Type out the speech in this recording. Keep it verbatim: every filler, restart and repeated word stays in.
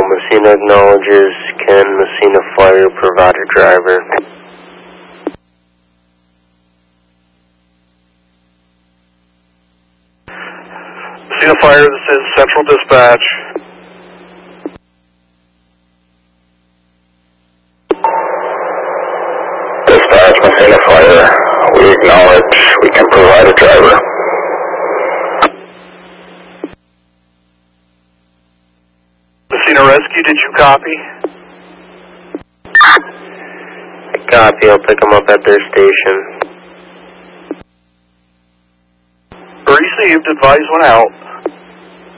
Messina acknowledges. Can Messina Fire provide a driver? Messina Fire, this is Central Dispatch. Dispatch, Messina Fire. We acknowledge. We can provide a driver. Messina Rescue, did you copy? Copy, I'll pick them up at their station. Received, advise one out.